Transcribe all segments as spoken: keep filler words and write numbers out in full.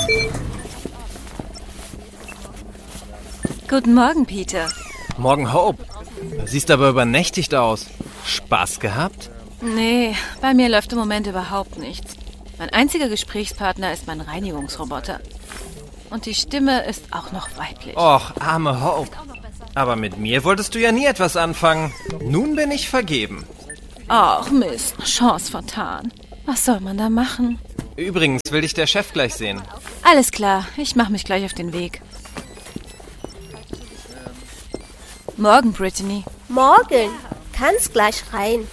Guten Morgen, Peter. Morgen, Hope. Siehst aber übernächtigt aus. Spaß gehabt? Nee, bei mir läuft im Moment überhaupt nichts. Mein einziger Gesprächspartner ist mein Reinigungsroboter. Und die Stimme ist auch noch weiblich. Och, arme Hope. Aber mit mir wolltest du ja nie etwas anfangen. Nun bin ich vergeben. Ach Mist, Chance vertan. Was soll man da machen? Übrigens will dich der Chef gleich sehen. Alles klar, ich mache mich gleich auf den Weg. Morgen, Brittany. Morgen. Kannst gleich rein.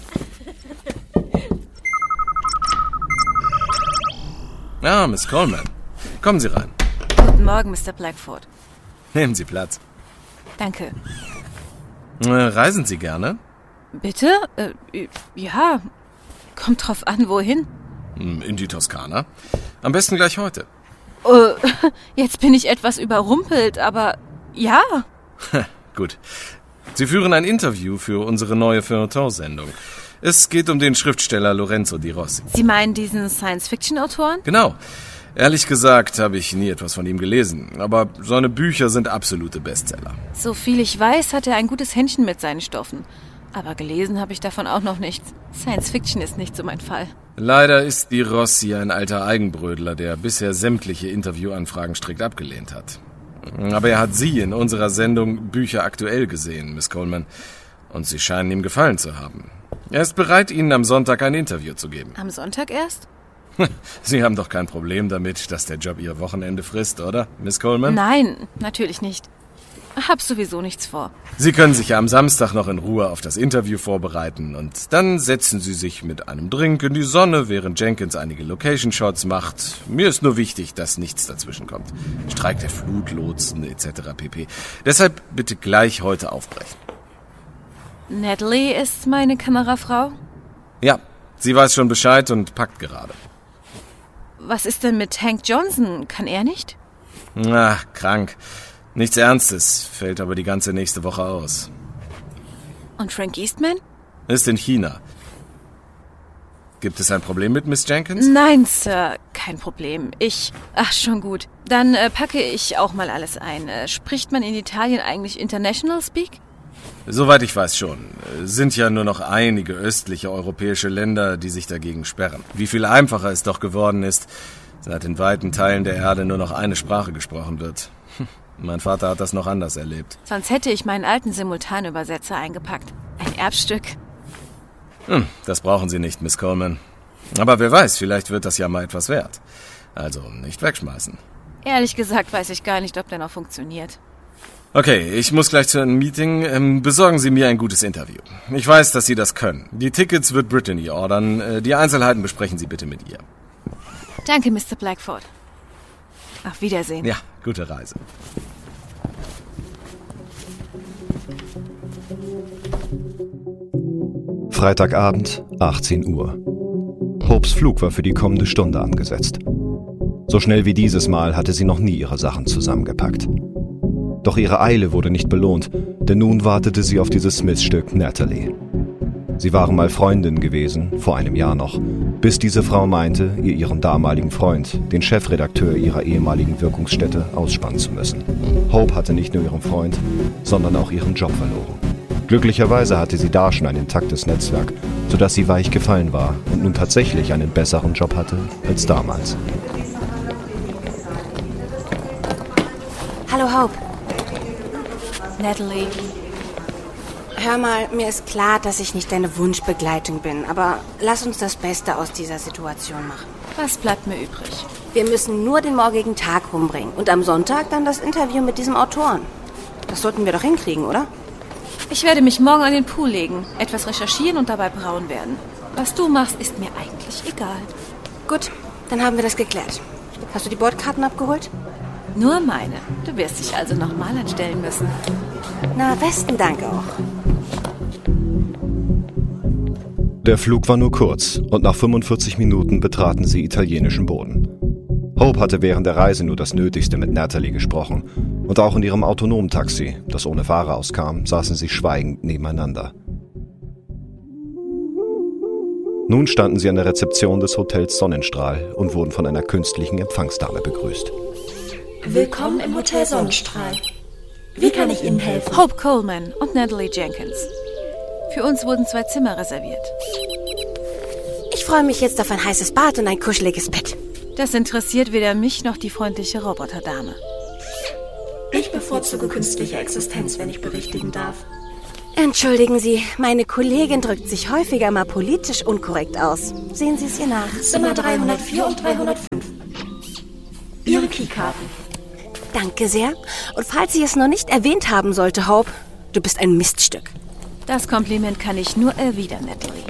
Ah, Miss Coleman. Kommen Sie rein. Guten Morgen, Mister Blackford. Nehmen Sie Platz. Danke. Äh, reisen Sie gerne? Bitte? Äh, ja. Kommt drauf an, wohin? In die Toskana. Am besten gleich heute. Äh, jetzt bin ich etwas überrumpelt, aber ja. Gut. Sie führen ein Interview für unsere neue Feuilleton-Sendung. Es geht um den Schriftsteller Lorenzo di Rossi. Sie meinen diesen Science-Fiction-Autoren? Genau. Ehrlich gesagt habe ich nie etwas von ihm gelesen, aber seine Bücher sind absolute Bestseller. So viel ich weiß, hat er ein gutes Händchen mit seinen Stoffen. Aber gelesen habe ich davon auch noch nichts. Science-Fiction ist nicht so mein Fall. Leider ist di Rossi ein alter Eigenbrödler, der bisher sämtliche Interviewanfragen strikt abgelehnt hat. Aber er hat Sie in unserer Sendung Bücher aktuell gesehen, Miss Coleman. Und Sie scheinen ihm gefallen zu haben. Er ist bereit, Ihnen am Sonntag ein Interview zu geben. Am Sonntag erst? Sie haben doch kein Problem damit, dass der Job Ihr Wochenende frisst, oder, Miss Coleman? Nein, natürlich nicht. Hab sowieso nichts vor. Sie können sich ja am Samstag noch in Ruhe auf das Interview vorbereiten und dann setzen Sie sich mit einem Drink in die Sonne, während Jenkins einige Location-Shots macht. Mir ist nur wichtig, dass nichts dazwischen kommt. Streik der Flutlotsen et cetera pp. Deshalb bitte gleich heute aufbrechen. Natalie ist meine Kamerafrau? Ja, sie weiß schon Bescheid und packt gerade. Was ist denn mit Hank Johnson? Kann er nicht? Ach, krank. Nichts Ernstes, fällt aber die ganze nächste Woche aus. Und Frank Eastman? Ist in China. Gibt es ein Problem mit Miss Jenkins? Nein, Sir, kein Problem. Ich... Ach, schon gut. Dann äh, packe ich auch mal alles ein. Äh, spricht man in Italien eigentlich International Speak? Soweit ich weiß schon. Sind ja nur noch einige östliche europäische Länder, die sich dagegen sperren. Wie viel einfacher es doch geworden ist, seit in weiten Teilen der Erde nur noch eine Sprache gesprochen wird. Mein Vater hat das noch anders erlebt. Sonst hätte ich meinen alten Simultanübersetzer eingepackt. Ein Erbstück. Hm, das brauchen Sie nicht, Miss Coleman. Aber wer weiß, vielleicht wird das ja mal etwas wert. Also nicht wegschmeißen. Ehrlich gesagt weiß ich gar nicht, ob der noch funktioniert. Okay, ich muss gleich zu einem Meeting. Ähm, besorgen Sie mir ein gutes Interview. Ich weiß, dass Sie das können. Die Tickets wird Brittany ordern. Die Einzelheiten besprechen Sie bitte mit ihr. Danke, Mister Blackford. Auf Wiedersehen. Ja, gute Reise. Freitagabend, achtzehn Uhr. Hopes Flug war für die kommende Stunde angesetzt. So schnell wie dieses Mal hatte sie noch nie ihre Sachen zusammengepackt. Doch ihre Eile wurde nicht belohnt, denn nun wartete sie auf dieses Smith-Stück Natalie. Sie waren mal Freundinnen gewesen, vor einem Jahr noch, bis diese Frau meinte, ihr ihren damaligen Freund, den Chefredakteur ihrer ehemaligen Wirkungsstätte, ausspannen zu müssen. Hope hatte nicht nur ihren Freund, sondern auch ihren Job verloren. Glücklicherweise hatte sie da schon ein intaktes Netzwerk, sodass sie weich gefallen war und nun tatsächlich einen besseren Job hatte als damals. Hallo, Hope. Natalie. Hör mal, mir ist klar, dass ich nicht deine Wunschbegleitung bin, aber lass uns das Beste aus dieser Situation machen. Was bleibt mir übrig? Wir müssen nur den morgigen Tag rumbringen und am Sonntag dann das Interview mit diesem Autoren. Das sollten wir doch hinkriegen, oder? Ich werde mich morgen an den Pool legen, etwas recherchieren und dabei braun werden. Was du machst, ist mir eigentlich egal. Gut, dann haben wir das geklärt. Hast du die Bordkarten abgeholt? Nur meine. Du wirst dich also nochmal anstellen müssen. Na, besten Dank auch. Der Flug war nur kurz und nach fünfundvierzig Minuten betraten sie italienischen Boden. Hope hatte während der Reise nur das Nötigste mit Natalie gesprochen und auch in ihrem autonomen Taxi, das ohne Fahrer auskam, saßen sie schweigend nebeneinander. Nun standen sie an der Rezeption des Hotels Sonnenstrahl und wurden von einer künstlichen Empfangsdame begrüßt. Willkommen im Hotel Sonnenstrahl. Wie kann ich Ihnen helfen? Hope Coleman und Natalie Jenkins. Für uns wurden zwei Zimmer reserviert. Ich freue mich jetzt auf ein heißes Bad und ein kuscheliges Bett. Das interessiert weder mich noch die freundliche Roboterdame. Ich bevorzuge künstliche Existenz, wenn ich berichtigen darf. Entschuldigen Sie, meine Kollegin drückt sich häufiger mal politisch unkorrekt aus. Sehen Sie es ihr nach. Zimmer dreihundertvier und dreihundertfünf. Ihre Keykarten. Danke sehr. Und falls ich es noch nicht erwähnt haben sollte, Hope, du bist ein Miststück. Das Kompliment kann ich nur erwidern, Natalie.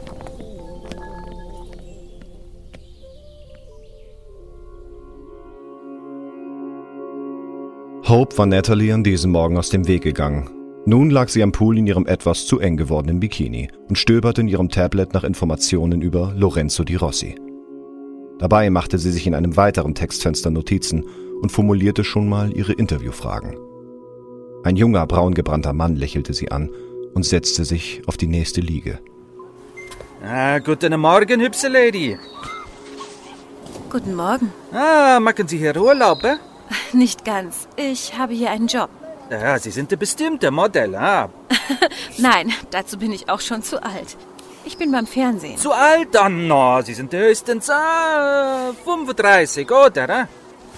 Hope war Natalie an diesem Morgen aus dem Weg gegangen. Nun lag sie am Pool in ihrem etwas zu eng gewordenen Bikini und stöberte in ihrem Tablet nach Informationen über Lorenzo Di Rossi. Dabei machte sie sich in einem weiteren Textfenster Notizen und formulierte schon mal ihre Interviewfragen. Ein junger, braungebrannter Mann lächelte sie an und setzte sich auf die nächste Liege. Ah, guten Morgen, hübsche Lady. Guten Morgen. Ah, machen Sie hier Urlaub, eh? Nicht ganz. Ich habe hier einen Job. Ja, Sie sind ein bestimmter Modell, ah. Nein, dazu bin ich auch schon zu alt. Ich bin beim Fernsehen. Zu alt? Ah, no, Sie sind höchstens ah, fünfunddreißig, oder? Ah?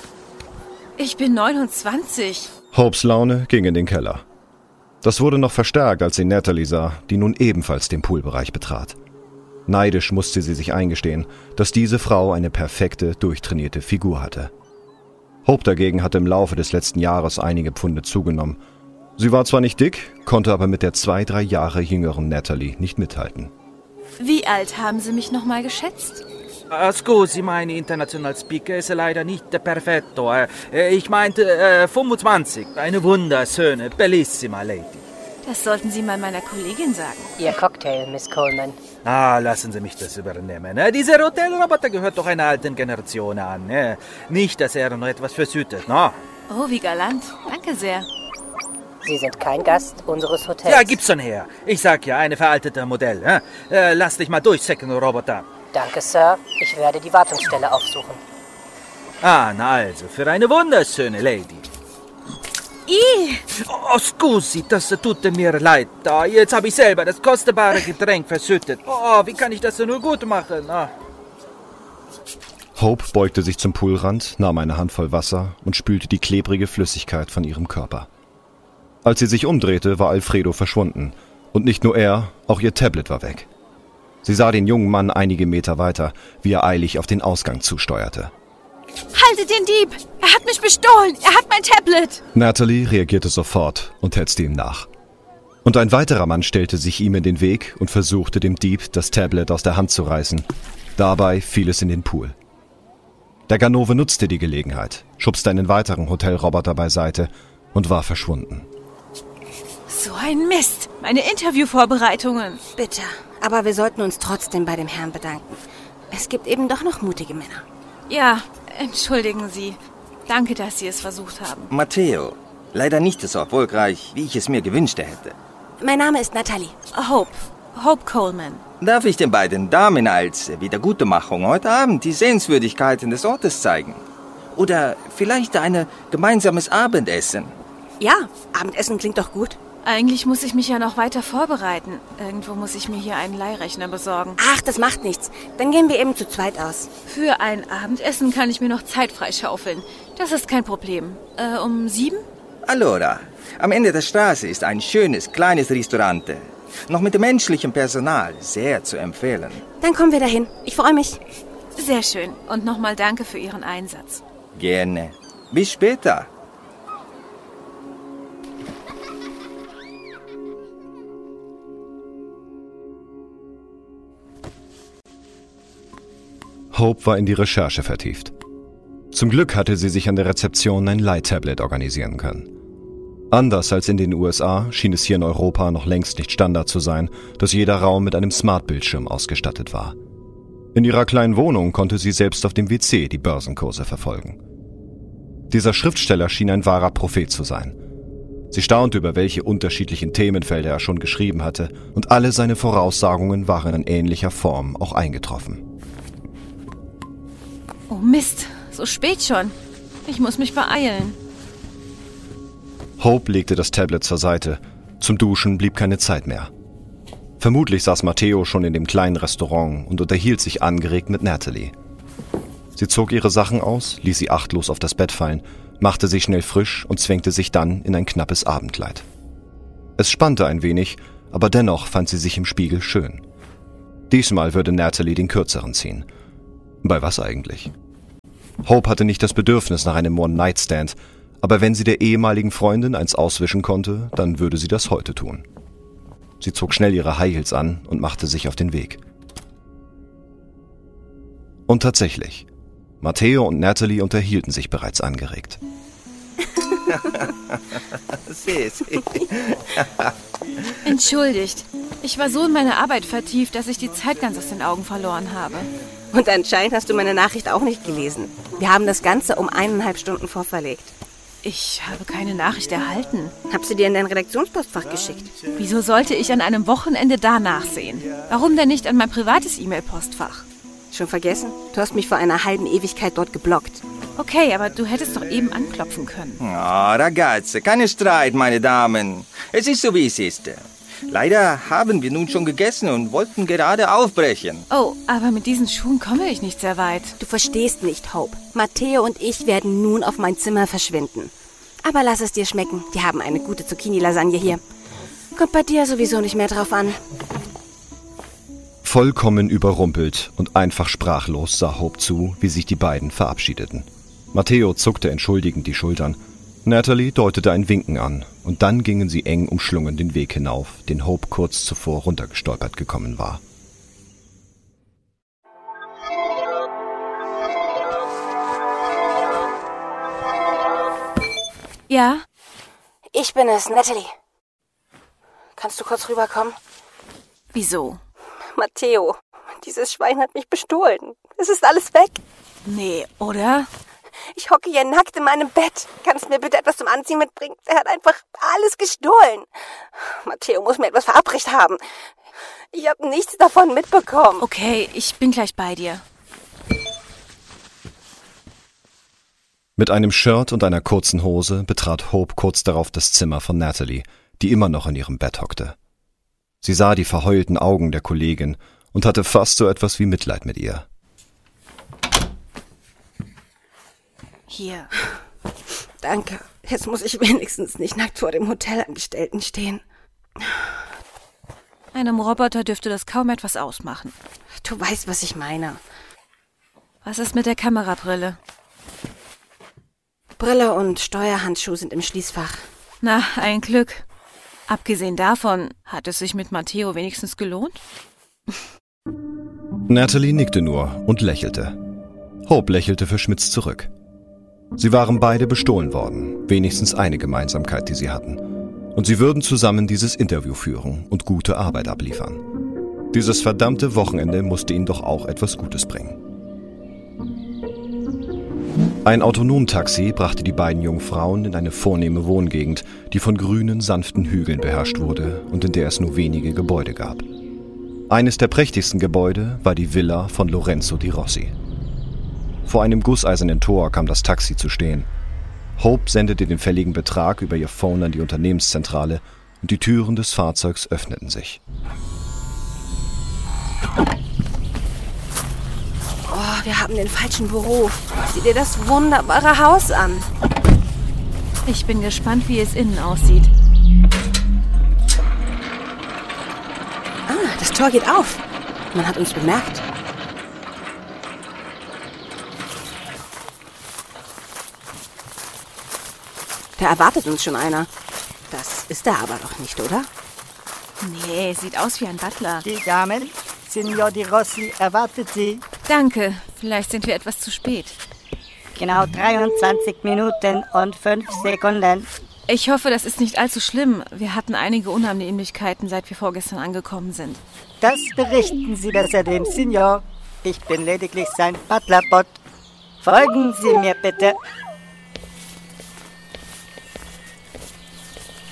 Ich bin neunundzwanzig. Hopes Laune ging in den Keller. Das wurde noch verstärkt, als sie Natalie sah, die nun ebenfalls den Poolbereich betrat. Neidisch musste sie sich eingestehen, dass diese Frau eine perfekte, durchtrainierte Figur hatte. Hope dagegen hatte im Laufe des letzten Jahres einige Pfunde zugenommen. Sie war zwar nicht dick, konnte aber mit der zwei, drei Jahre jüngeren Natalie nicht mithalten. Wie alt haben Sie mich noch mal geschätzt? Ah, scusi, mein international Speaker ist leider nicht perfetto. Eh. Ich meinte äh, fünfundzwanzig. Eine wunderschöne, bellissima Lady. Das sollten Sie mal meiner Kollegin sagen. Ihr Cocktail, Miss Coleman. Ah, lassen Sie mich das übernehmen. Dieser Hotelroboter gehört doch einer alten Generation an. Nicht, dass er noch etwas versüttet, no? Oh, wie galant. Danke sehr. Sie sind kein Gast unseres Hotels. Ja, gib's schon her. Ich sag ja, eine veraltete Modell. Äh, lass dich mal durchchecken, Roboter. Danke, Sir. Ich werde die Wartungsstelle aufsuchen. Ah, na also, für eine wunderschöne Lady. I. Oh, scusi, das tut mir leid. Oh, jetzt habe ich selber das kostbare Getränk verschüttet. Oh, wie kann ich das nur gut machen? Oh. Hope beugte sich zum Poolrand, nahm eine Handvoll Wasser und spülte die klebrige Flüssigkeit von ihrem Körper. Als sie sich umdrehte, war Alfredo verschwunden. Und nicht nur er, auch ihr Tablet war weg. Sie sah den jungen Mann einige Meter weiter, wie er eilig auf den Ausgang zusteuerte. Haltet den Dieb! Er hat mich bestohlen! Er hat mein Tablet! Natalie reagierte sofort und hetzte ihm nach. Und ein weiterer Mann stellte sich ihm in den Weg und versuchte dem Dieb das Tablet aus der Hand zu reißen. Dabei fiel es in den Pool. Der Ganove nutzte die Gelegenheit, schubste einen weiteren Hotelroboter beiseite und war verschwunden. So ein Mist! Meine Interviewvorbereitungen! Bitte, aber wir sollten uns trotzdem bei dem Herrn bedanken. Es gibt eben doch noch mutige Männer. Ja, entschuldigen Sie. Danke, dass Sie es versucht haben. Matteo, leider nicht so erfolgreich, wie ich es mir gewünscht hätte. Mein Name ist Natalie. Hope. Hope Coleman. Darf ich den beiden Damen als Wiedergutmachung heute Abend die Sehenswürdigkeiten des Ortes zeigen? Oder vielleicht ein gemeinsames Abendessen? Ja, Abendessen klingt doch gut. Eigentlich muss ich mich ja noch weiter vorbereiten. Irgendwo muss ich mir hier einen Lehrrechner besorgen. Ach, das macht nichts. Dann gehen wir eben zu zweit aus. Für ein Abendessen kann ich mir noch Zeit freischaufeln. Das ist kein Problem. Äh, um sieben? Allora, am Ende der Straße ist ein schönes, kleines Restaurant. Noch mit menschlichem Personal. Sehr zu empfehlen. Dann kommen wir dahin. Ich freue mich. Sehr schön. Und nochmal danke für Ihren Einsatz. Gerne. Bis später. Hope war in die Recherche vertieft. Zum Glück hatte sie sich an der Rezeption ein Leihtablet organisieren können. Anders als in den U S A schien es hier in Europa noch längst nicht Standard zu sein, dass jeder Raum mit einem Smart-Bildschirm ausgestattet war. In ihrer kleinen Wohnung konnte sie selbst auf dem W C die Börsenkurse verfolgen. Dieser Schriftsteller schien ein wahrer Prophet zu sein. Sie staunte, über welche unterschiedlichen Themenfelder er schon geschrieben hatte, und alle seine Voraussagungen waren in ähnlicher Form auch eingetroffen. Oh Mist, so spät schon. Ich muss mich beeilen. Hope legte das Tablet zur Seite. Zum Duschen blieb keine Zeit mehr. Vermutlich saß Matteo schon in dem kleinen Restaurant und unterhielt sich angeregt mit Natalie. Sie zog ihre Sachen aus, ließ sie achtlos auf das Bett fallen, machte sich schnell frisch und zwängte sich dann in ein knappes Abendkleid. Es spannte ein wenig, aber dennoch fand sie sich im Spiegel schön. Diesmal würde Natalie den kürzeren ziehen. Bei was eigentlich? Hope hatte nicht das Bedürfnis nach einem One-Night-Stand, aber wenn sie der ehemaligen Freundin eins auswischen konnte, dann würde sie das heute tun. Sie zog schnell ihre High Heels an und machte sich auf den Weg. Und tatsächlich, Matteo und Natalie unterhielten sich bereits angeregt. Entschuldigt, ich war so in meine Arbeit vertieft, dass ich die Zeit ganz aus den Augen verloren habe. Und anscheinend hast du meine Nachricht auch nicht gelesen. Wir haben das Ganze um eineinhalb Stunden vorverlegt. Ich habe keine Nachricht erhalten. Hab sie dir in dein Redaktionspostfach geschickt. Wieso sollte ich an einem Wochenende da nachsehen? Warum denn nicht an mein privates E-Mail-Postfach? Schon vergessen? Du hast mich vor einer halben Ewigkeit dort geblockt. Okay, aber du hättest doch eben anklopfen können. Oh, ragazze, keine Streit, meine Damen. Es ist so, wie es ist. Leider haben wir nun schon gegessen und wollten gerade aufbrechen. Oh, aber mit diesen Schuhen komme ich nicht sehr weit. Du verstehst nicht, Hope. Matteo und ich werden nun auf mein Zimmer verschwinden. Aber lass es dir schmecken. Wir haben eine gute Zucchini-Lasagne hier. Kommt bei dir sowieso nicht mehr drauf an. Vollkommen überrumpelt und einfach sprachlos sah Hope zu, wie sich die beiden verabschiedeten. Matteo zuckte entschuldigend die Schultern. Natalie deutete ein Winken an, und dann gingen sie eng umschlungen den Weg hinauf, den Hope kurz zuvor runtergestolpert gekommen war. Ja? Ich bin es, Natalie. Kannst du kurz rüberkommen? Wieso? Matteo, dieses Schwein hat mich bestohlen. Es ist alles weg. Nee, oder? Ich hocke hier nackt in meinem Bett. Kannst du mir bitte etwas zum Anziehen mitbringen? Er hat einfach alles gestohlen. Matteo muss mir etwas verabreicht haben. Ich habe nichts davon mitbekommen. Okay, ich bin gleich bei dir. Mit einem Shirt und einer kurzen Hose betrat Hope kurz darauf das Zimmer von Natalie, die immer noch in ihrem Bett hockte. Sie sah die verheulten Augen der Kollegin und hatte fast so etwas wie Mitleid mit ihr. Hier. Danke. Jetzt muss ich wenigstens nicht nackt vor dem Hotelangestellten stehen. Einem Roboter dürfte das kaum etwas ausmachen. Du weißt, was ich meine. Was ist mit der Kamerabrille? Brille und Steuerhandschuh sind im Schließfach. Na, ein Glück. Abgesehen davon, hat es sich mit Matteo wenigstens gelohnt? Natalie nickte nur und lächelte. Hope lächelte verschmitzt zurück. Sie waren beide bestohlen worden, wenigstens eine Gemeinsamkeit, die sie hatten. Und sie würden zusammen dieses Interview führen und gute Arbeit abliefern. Dieses verdammte Wochenende musste ihnen doch auch etwas Gutes bringen. Ein Autonomtaxi brachte die beiden jungen Frauen in eine vornehme Wohngegend, die von grünen, sanften Hügeln beherrscht wurde und in der es nur wenige Gebäude gab. Eines der prächtigsten Gebäude war die Villa von Lorenzo Di Rossi. Vor einem gusseisernen Tor kam das Taxi zu stehen. Hope sendete den fälligen Betrag über ihr Phone an die Unternehmenszentrale und die Türen des Fahrzeugs öffneten sich. Oh, wir haben den falschen Beruf. Sieh dir das wunderbare Haus an. Ich bin gespannt, wie es innen aussieht. Ah, das Tor geht auf. Man hat uns bemerkt. Da erwartet uns schon einer. Das ist er aber doch nicht, oder? Nee, sieht aus wie ein Butler. Die Damen, Signor Di Rossi erwartet Sie. Danke, vielleicht sind wir etwas zu spät. Genau dreiundzwanzig Minuten und fünf Sekunden. Ich hoffe, das ist nicht allzu schlimm. Wir hatten einige Unannehmlichkeiten, seit wir vorgestern angekommen sind. Das berichten Sie besser dem Signor. Ich bin lediglich sein Butlerbot. Folgen Sie mir bitte.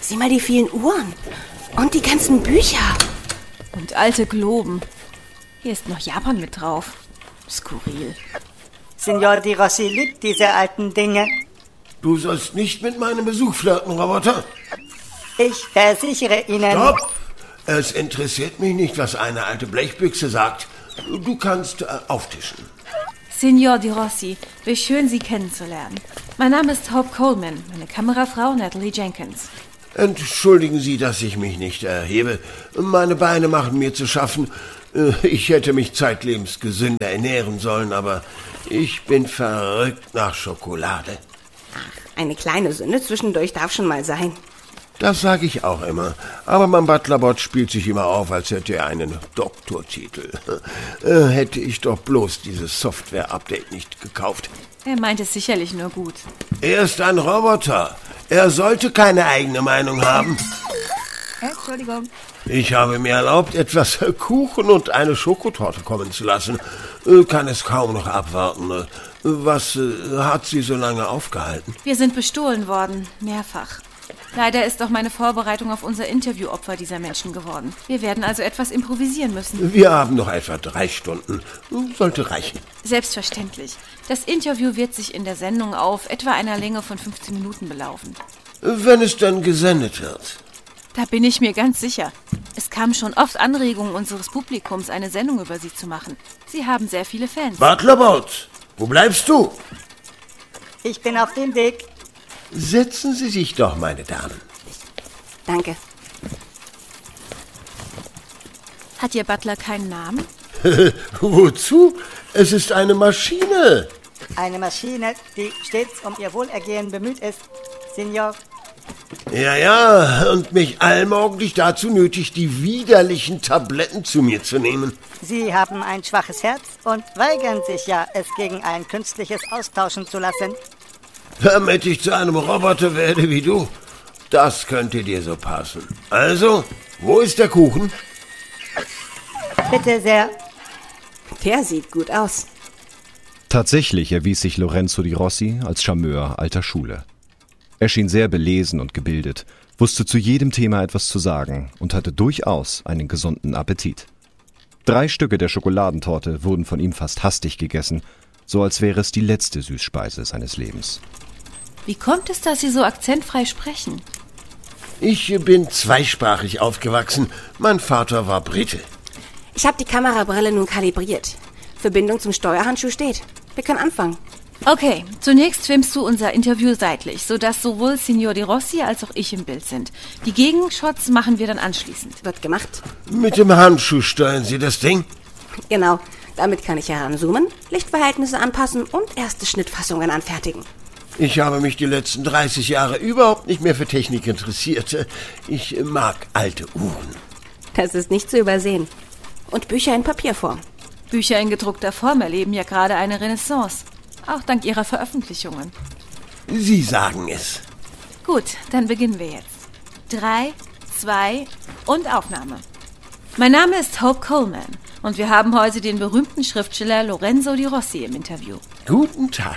Sieh mal die vielen Uhren. Und die ganzen Bücher. Und alte Globen. Hier ist noch Japan mit drauf. Skurril. Signor Di Rossi liebt diese alten Dinge. Du sollst nicht mit meinem Besuch flirten, Roboter. Ich versichere Ihnen... Stopp! Es interessiert mich nicht, was eine alte Blechbüchse sagt. Du kannst äh, auftischen. Signor Di Rossi, wie schön, Sie kennenzulernen. Mein Name ist Hope Coleman, meine Kamerafrau Natalie Jenkins. Entschuldigen Sie, dass ich mich nicht erhebe. Meine Beine machen mir zu schaffen. Ich hätte mich zeitlebens gesünder ernähren sollen, aber ich bin verrückt nach Schokolade. Ach, eine kleine Sünde zwischendurch darf schon mal sein. Das sage ich auch immer. Aber mein Butlerbot spielt sich immer auf, als hätte er einen Doktortitel. Äh, hätte ich doch bloß dieses Software-Update nicht gekauft. Er meint es sicherlich nur gut. Er ist ein Roboter. Er sollte keine eigene Meinung haben. Entschuldigung. Ich habe mir erlaubt, etwas Kuchen und eine Schokotorte kommen zu lassen. Äh, kann es kaum noch abwarten. Äh, was äh, hat Sie so lange aufgehalten? Wir sind bestohlen worden. Mehrfach. Leider ist auch meine Vorbereitung auf unser Interview Opfer dieser Menschen geworden. Wir werden also etwas improvisieren müssen. Wir haben noch etwa drei Stunden. Sollte reichen. Selbstverständlich. Das Interview wird sich in der Sendung auf etwa einer Länge von fünfzehn Minuten belaufen. Wenn es dann gesendet wird. Da bin ich mir ganz sicher. Es kamen schon oft Anregungen unseres Publikums, eine Sendung über Sie zu machen. Sie haben sehr viele Fans. Butlerbot, wo bleibst du? Ich bin auf dem Weg. Setzen Sie sich doch, meine Damen. Danke. Hat Ihr Butler keinen Namen? Wozu? Es ist eine Maschine. Eine Maschine, die stets um ihr Wohlergehen bemüht ist, Signor. Ja, ja, und mich allmorgendlich dazu nötigt, die widerlichen Tabletten zu mir zu nehmen. Sie haben ein schwaches Herz und weigern sich ja, es gegen ein künstliches austauschen zu lassen. Damit ich zu einem Roboter werde wie du. Das könnte dir so passen. Also, wo ist der Kuchen? Bitte sehr. Der sieht gut aus. Tatsächlich erwies sich Lorenzo Di Rossi als Charmeur alter Schule. Er schien sehr belesen und gebildet, wusste zu jedem Thema etwas zu sagen und hatte durchaus einen gesunden Appetit. Drei Stücke der Schokoladentorte wurden von ihm fast hastig gegessen, so als wäre es die letzte Süßspeise seines Lebens. Wie kommt es, dass Sie so akzentfrei sprechen? Ich bin zweisprachig aufgewachsen. Mein Vater war Brite. Ich habe die Kamerabrille nun kalibriert. Verbindung zum Steuerhandschuh steht. Wir können anfangen. Okay, zunächst filmst du unser Interview seitlich, sodass sowohl Signor Di Rossi als auch ich im Bild sind. Die Gegenshots machen wir dann anschließend. Wird gemacht. Mit dem Handschuh steuern Sie das Ding? Genau. Damit kann ich heranzoomen, Lichtverhältnisse anpassen und erste Schnittfassungen anfertigen. Ich habe mich die letzten dreißig Jahre überhaupt nicht mehr für Technik interessiert. Ich mag alte Uhren. Das ist nicht zu übersehen. Und Bücher in Papierform. Bücher in gedruckter Form erleben ja gerade eine Renaissance. Auch dank ihrer Veröffentlichungen. Sie sagen es. Gut, dann beginnen wir jetzt. Drei, zwei und Aufnahme. Mein Name ist Hope Coleman und wir haben heute den berühmten Schriftsteller Lorenzo Di Rossi im Interview. Guten Tag.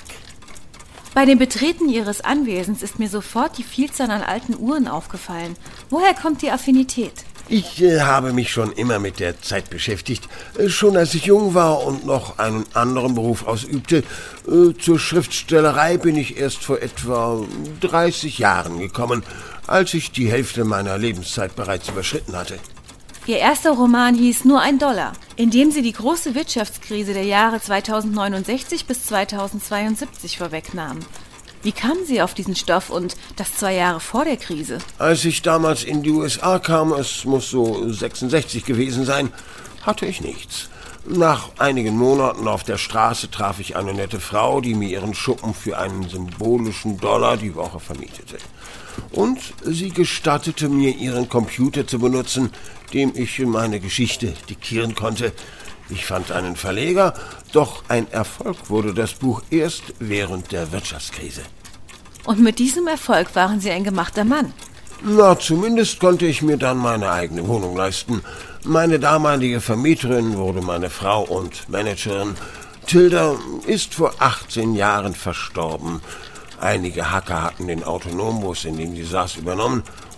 Bei dem Betreten Ihres Anwesens ist mir sofort die Vielzahl an alten Uhren aufgefallen. Woher kommt die Affinität? Ich äh, habe mich schon immer mit der Zeit beschäftigt. Äh, schon als ich jung war und noch einen anderen Beruf ausübte. Äh, zur Schriftstellerei bin ich erst vor etwa dreißig Jahren gekommen, als ich die Hälfte meiner Lebenszeit bereits überschritten hatte. Ihr erster Roman hieß Nur ein Dollar, in dem Sie die große Wirtschaftskrise der Jahre zweitausendneunundsechzig bis zweitausendzweiundsiebzig vorwegnahmen. Wie kamen Sie auf diesen Stoff und das zwei Jahre vor der Krise? Als ich damals in die U S A kam, es muss so sechsundsechzig gewesen sein, hatte ich nichts. Nach einigen Monaten auf der Straße traf ich eine nette Frau, die mir ihren Schuppen für einen symbolischen Dollar die Woche vermietete. Und sie gestattete mir, ihren Computer zu benutzen, dem ich meine Geschichte diktieren konnte. Ich fand einen Verleger, doch ein Erfolg wurde das Buch erst während der Wirtschaftskrise. Und mit diesem Erfolg waren Sie ein gemachter Mann? Na, zumindest konnte ich mir dann meine eigene Wohnung leisten. Meine damalige Vermieterin wurde meine Frau und Managerin. Tilda ist vor achtzehn Jahren verstorben. Einige Hacker hatten den Autonombus, in dem sie saß, übernommen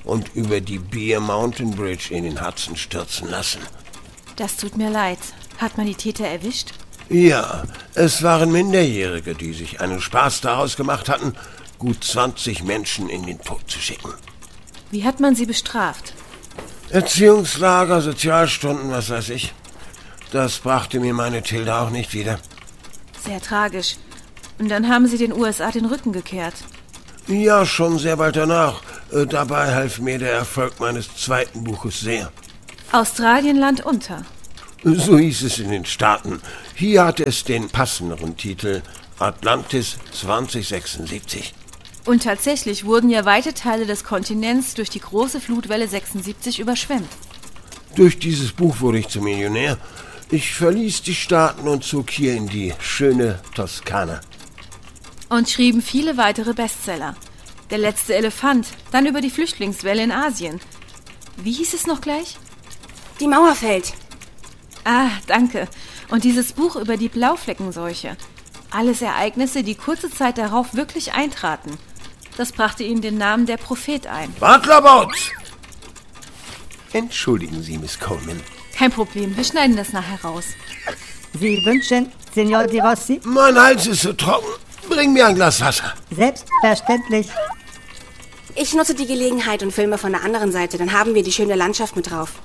und über die Bear Mountain Bridge in den Hudson stürzen lassen. Das tut mir leid. Hat man die Täter erwischt? Ja, es waren Minderjährige, die sich einen Spaß daraus gemacht hatten, gut zwanzig Menschen in den Tod zu schicken. Wie hat man sie bestraft? Erziehungslager, Sozialstunden, was weiß ich. Das brachte mir meine Tilda auch nicht wieder. Sehr tragisch. Und dann haben Sie den U S A den Rücken gekehrt. Ja, schon sehr bald danach. Äh, dabei half mir der Erfolg meines zweiten Buches sehr. Australien Land unter. So hieß es in den Staaten. Hier hatte es den passenderen Titel Atlantis zwanzig sechsundsiebzig. Und tatsächlich wurden ja weite Teile des Kontinents durch die große Flutwelle sechsundsiebzig überschwemmt. Durch dieses Buch wurde ich zum Millionär. Ich verließ die Staaten und zog hier in die schöne Toskana. Und schrieben viele weitere Bestseller. Der letzte Elefant, dann über die Flüchtlingswelle in Asien. Wie hieß es noch gleich? Die Mauer fällt. Ah, danke. Und dieses Buch über die Blaufleckenseuche. Alles Ereignisse, die kurze Zeit darauf wirklich eintraten. Das brachte Ihnen den Namen der Prophet ein. Butlerbot! Entschuldigen Sie, Miss Coleman. Kein Problem, wir schneiden das nachher raus. Sie wünschen, Signor Di Rossi? Mein Hals ist so trocken. Bring mir ein Glas Wasser. Selbstverständlich. Ich nutze die Gelegenheit und filme von der anderen Seite. Dann haben wir die schöne Landschaft mit drauf.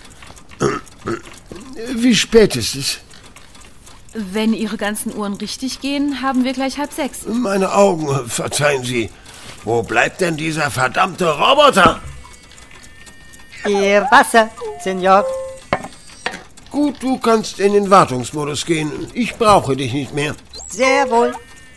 Wie spät ist es? Wenn Ihre ganzen Uhren richtig gehen, haben wir gleich halb sechs. Meine Augen, verzeihen Sie. Wo bleibt denn dieser verdammte Roboter? Ihr Wasser, Signor. Gut, du kannst in den Wartungsmodus gehen. Ich brauche dich nicht mehr. Sehr wohl.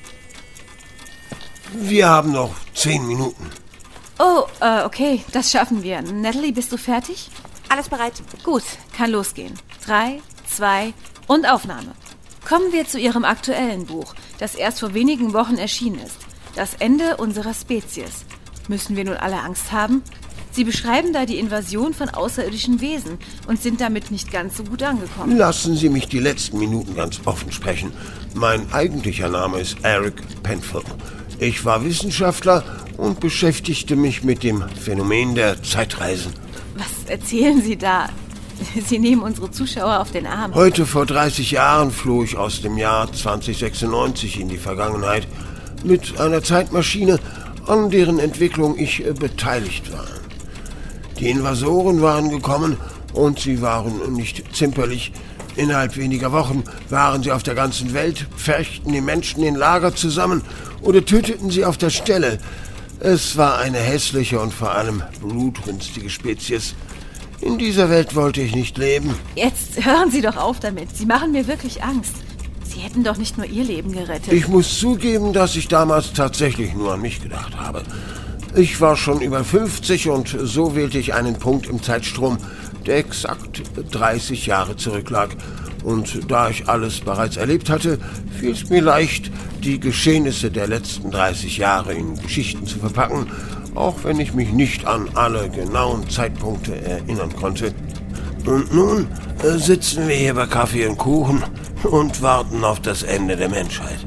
Wir haben noch zehn Minuten. Oh, äh, okay, das schaffen wir. Natalie, bist du fertig? Alles bereit. Gut, kann losgehen. Drei, zwei und Aufnahme. Kommen wir zu Ihrem aktuellen Buch, das erst vor wenigen Wochen erschienen ist. Das Ende unserer Spezies. Müssen wir nun alle Angst haben? Sie beschreiben da die Invasion von außerirdischen Wesen und sind damit nicht ganz so gut angekommen. Lassen Sie mich die letzten Minuten ganz offen sprechen. Mein eigentlicher Name ist Eric Penfield. Ich war Wissenschaftler und beschäftigte mich mit dem Phänomen der Zeitreisen. Was erzählen Sie da? Sie nehmen unsere Zuschauer auf den Arm. Heute vor dreißig Jahren floh ich aus dem Jahr zwanzig sechsundneunzig in die Vergangenheit mit einer Zeitmaschine, an deren Entwicklung ich äh, beteiligt war. Die Invasoren waren gekommen und sie waren nicht zimperlich. Innerhalb weniger Wochen waren sie auf der ganzen Welt, pferchten die Menschen in Lager zusammen oder töteten sie auf der Stelle. Es war eine hässliche und vor allem blutrünstige Spezies. In dieser Welt wollte ich nicht leben. Jetzt hören Sie doch auf damit. Sie machen mir wirklich Angst. Sie hätten doch nicht nur Ihr Leben gerettet. Ich muss zugeben, dass ich damals tatsächlich nur an mich gedacht habe. Ich war schon über fünfzig und so wählte ich einen Punkt im Zeitstrom, der exakt dreißig Jahre zurücklag. Und da ich alles bereits erlebt hatte, fiel es mir leicht, die Geschehnisse der letzten dreißig Jahre in Geschichten zu verpacken, auch wenn ich mich nicht an alle genauen Zeitpunkte erinnern konnte. Und nun äh, sitzen wir hier bei Kaffee und Kuchen und warten auf das Ende der Menschheit.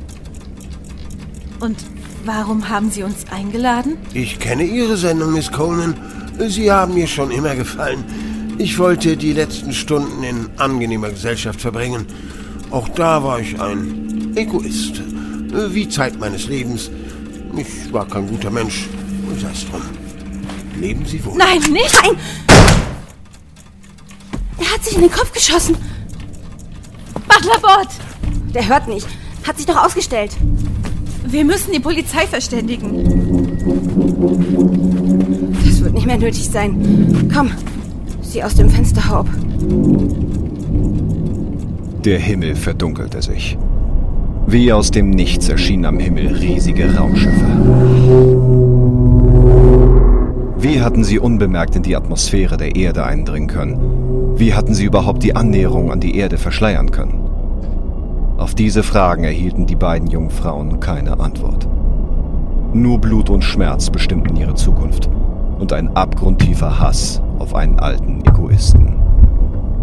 Und warum haben Sie uns eingeladen? Ich kenne Ihre Sendung, Miss Coleman. Sie haben mir schon immer gefallen. Ich wollte die letzten Stunden in angenehmer Gesellschaft verbringen. Auch da war ich ein Egoist. Wie Zeit meines Lebens. Ich war kein guter Mensch. Sei es drum. Leben Sie wohl. Nein, nicht! Nein! Er hat sich in den Kopf geschossen. Butlerbot! Der hört nicht. Hat sich doch ausgestellt. Wir müssen die Polizei verständigen. Das wird nicht mehr nötig sein. Komm, sieh aus dem Fenster, Hope. Der Himmel verdunkelte sich. Wie aus dem Nichts erschienen am Himmel riesige Raumschiffe. Wie hatten sie unbemerkt in die Atmosphäre der Erde eindringen können? Wie hatten sie überhaupt die Annäherung an die Erde verschleiern können? Auf diese Fragen erhielten die beiden jungen Frauen keine Antwort. Nur Blut und Schmerz bestimmten ihre Zukunft und ein abgrundtiefer Hass auf einen alten Egoisten.